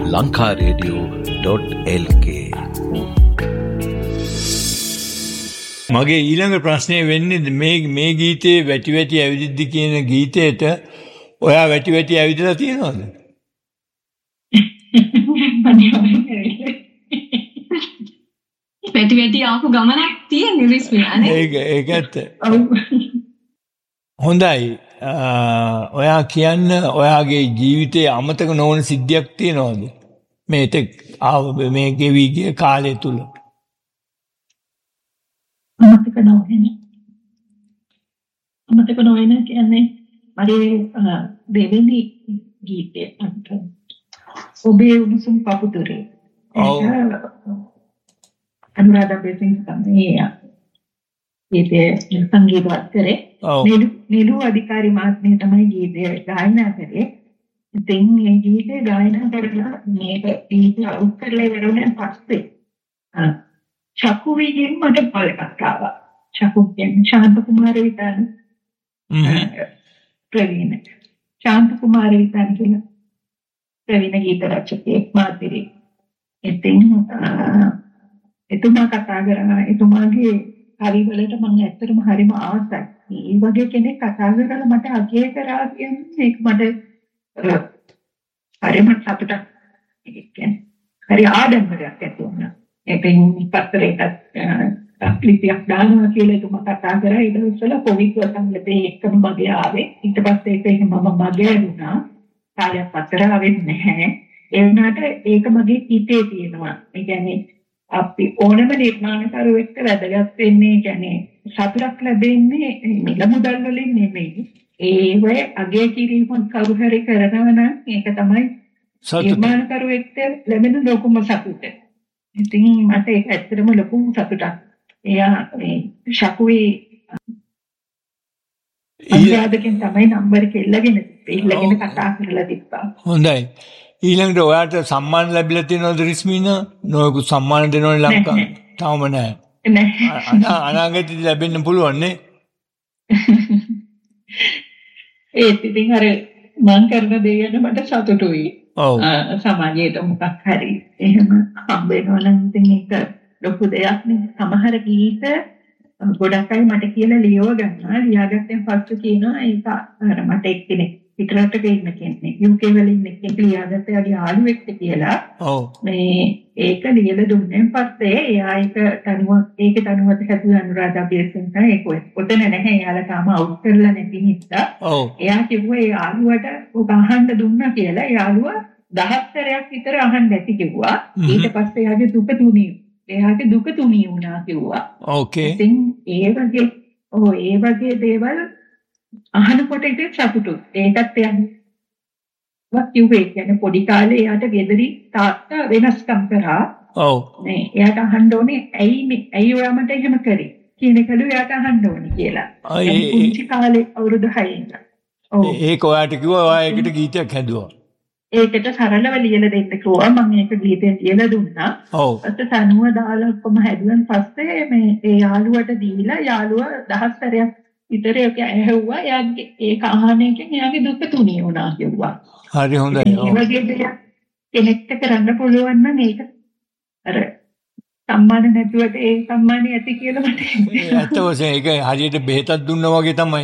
lankaradio.lk. මගේ ඊළඟ ප්‍රශ්නේ වෙන්නේ මේ ගීතේ වැටි වැටි ඇවිදිද්දි කියන ගීතේට ඔයා වැටි වැටි ඇවිදලා තියෙනවද? වැටි වැටි ආපු ගමනක් තියෙන රිස්මියානේ. ඒක ඇත්ත. හොඳයි. ඔයා කියන්න ඔයාගේ ජීවිතේ අමතක නොවන සිද්ධියක් තියෙනවද? මේ ගෙවි ගිය කාලය තුල. අමතක නොවන කියන්නේ මගේ දෙවෙනි ගීතය අන්ත ඔබේ උණුසුම් පපුතුරේ. අනුරාධා බේසින් තමයි ගීතය සංගීතවත් කරේ. නිලු අධිකාරී මහත්මිය තමයි ගීතය ගායනා කරේ. ඉතින් මේ ගීතය ගායනා කරලා මේක ගීතය අවුත් කරලා ඉවරුණාන් පස්සේ චකුවිගෙන් මට පොල් එකක් ආවා. චකුගෙන් ශාන්ත කුමාර විතාන ප්‍රවීණ ශාන්ත කුමාර විතාන කියලා ප්‍රවීණ ගීත රචකයෙක් මාතිරි. ඉතින් එතුමා කතා කරා එතුමාගේ හරිවලට මම ඇත්තටම හරිම ආසයි. මේ වගේ කෙනෙක් කතා කරලා මට අගය කරා කියන්නේ ඒක මට හරිම සතුටක්. ඒ කියන්නේ හරි ආඩම්බරයක් ඇති වුණා. ඒකෙන් පත්තරයකට ලිපියක් දානවා කියලා එතුමා කතා කරා. ඊට පස්සේ කොවිඩ් වසංගතේ එක්කම මගේ ආවේ. ඊට පස්සේ ඒක මම මගේ වුණා. කාලයක් පත්තර ආවෙත් නැහැ. ඒ වුණාට ඒක මගේ හිතේ තියෙනවා. ඒ කියන්නේ අපි ඕනම නිර්මාණකරුවෙක්ට වැදගත් වෙන්නේ කියන්නේ සතුටක් ලැබෙන්නේ මිල මුදල් වලින් නෙමෙයි. ඒ වේ අගය කිරීම කවුරු හරි කරනවා නම් ඒක තමයි නිර්මාණකරුවෙක්ට ලැබෙන ලොකුම සතුට. ඉතින් මට ඒක ඇත්තටම ලොකු සතුටක්. එයා මේ ශකුවේ අනුරාධකෙන් තමයි නම්බර එක ඉල්ලගෙන කතා කරලා තිබ්බා. හොඳයි. ඊළඟට ඔයාට සම්මාන ලැබිලා තියෙනවද රිස්මිනා? නොයෙකුත් සම්මාන දෙනවනේ ලංකාවේ. තාම නැහැ. අනාගතේදී ලැබෙන්න පුළුවන් නේ. ඒත් ඉතින් අර මං කරන දේ ගැන මට සතුටුයි. සමාජයට මොකක් හරි එහෙම හම්බ වෙනවා නම් ඉතින් ඒක ලොකු දෙයක් නේ. සමහර ගීත ගොඩක් අය මට කියලා ලියව ගන්නවා. ලියාගත්තෙන් පස්සේ කියනවා ඒක අර මට එක්කෙනෙක් පිටරටක ඉන්න කෙනෙක් UK වල ඉන්න කෙනෙක් ලියාගත්ත යාගේ යාළුවෙක් කියලා. මේ ඒක ලියලා දුන්නෙන් පස්සේ එයා ඒකට අනුමත හැදුවා අනුරාධා බේසින්ට. ඒක ඔතන නැහැ. එයාලා තාම අවුට් කරලා නැති නිසා. එයා කිව්වා ඒ යාළුවට ඔබ අහන්න දුන්නා කියලා. යාළුවා 10 සැරයක් විතර අහන්න ඇති කිව්වා. ඊට පස්සේ එයාගේ දුක තුනී වුණා කිව්වා. ඉතින් ඒ වගේ දේවල් අහනකොට ඉතින් සතුටුයි. ඒකත් යන්නේ කිව්වේ කියන්නේ පොඩි කාලේ එයාට ගෙදරි තාත්තා වෙනස්කම් කරා. මේ එයාට අහන්න ඕනේ ඇයි ඔයා මට එහෙම කරේ කියන එකලු එයාට අහන්න ඕනේ කියලා. පුංචි කාලේ අවුරුදු 6 ඉඳලා. ඒක ඔයාට කිව්වා ඔයා ඒකට ගීතයක් හැදුවා. ඒකට සරලව ලියලා දෙන්න කිව්වා. මම ඒක ගීතෙන් ලියලා දුන්නා. ඊට තනුව දාලා කොහොම හැදුවන් පස්සේ මේ ඒ යාළුවට දීලා යාළුවා 10 සැරයක් විතර ඒක ඇහුවා. එයාගේ ඒක අහන එකෙන් එයාගේ දුක තුනී වුණා කිව්වා. හරි හොඳයි. ඒ වගේ දෙයක් කෙනෙක්ට කරන්න පුළුවන් නම් ඒක අර සම්මාන නැතුවට ඒ සම්මානය ඇති කියලා මට ඇත්ත වශයෙන් ඒක හරියට බෙහෙතක් දුන්නා වගේ තමයි.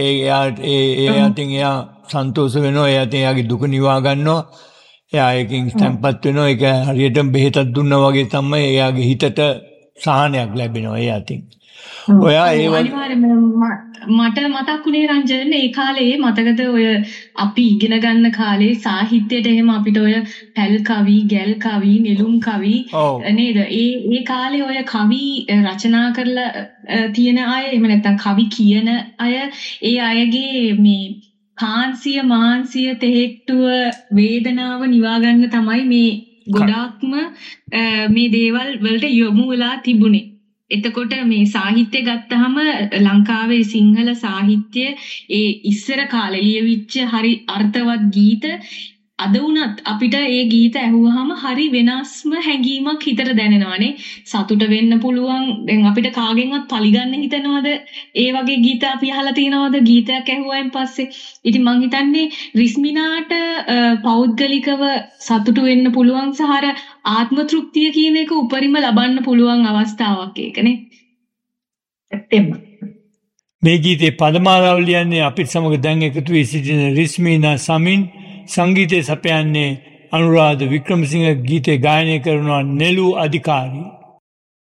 එයා සන්තෝෂ වෙනවා. එයාගේ දුක නිවා ගන්නවා. එයා ඒකෙන් තැම්පත් වෙනවා. ඒක හරියට බෙහෙතක් දුන්නා වගේ තමයි එයාගේ හිතට සහනයක් ලැබෙනවා. එයාටින් ඔයා ඒ මට මතක් වුණේ රංජන ඒ කාලේ මතකද ඔය අපි ඉගෙන ගන්න කාලේ සාහිත්‍යයට එහෙම අපිට ඔය පැල් කවි, ගැල් කවි, නෙළුම් කවි නේද? ඒ කාලේ ඔය කවි රචනා කරලා තියෙන අය එහෙම නැත්නම් කවි කියන අය ඒ අයගේ මේ කාන්සිය මාන්සිය තෙහෙට්ටුව වේදනාව නිවා ගන්න තමයි මේ ගොඩාක්ම මේ දේවල් වලට යොමු වෙලා තිබුණේ. එතකොට මේ සාහිත්‍ය ගත්තහම ලංකාවේ සිංහල සාහිත්‍ය ඒ ඉස්සර කාලේ ලියවිච්ච හරි අර්ථවත් ගීත අද වුණත් අපිට ඒ ගීත ඇහුවාම හරි වෙනස්ම හැඟීමක් හිතට දැනෙනවානේ. සතුට වෙන්න පුළුවන්. දැන් අපිට කාගෙන්වත් පරිගන්න හිතනවද? ඒ වගේ ගීත අපි අහලා තියෙනවද? ගීතයක් ඇහුවායින් පස්සේ. ඉතින් මං හිතන්නේ රිස්මිනාට පෞද්ගලිකව සතුටු වෙන්න පුළුවන් සහ ආත්ම තෘප්තිය කියන එක උපරිම ලබන්න පුළුවන් අවස්ථාවක් ඒකනේ. ඇත්තෙම. මේ ගීතේ පදමාලාව ලියන්නේ අපිට සමග දැන් එකතු වී සිටින රිස්මිනා සමින්, සංගීතය සපයන්නේ අනුරාධ වික්‍රමසිංහ, ගීතේ ගායනය කරනවා නෙළු අධිකාරී.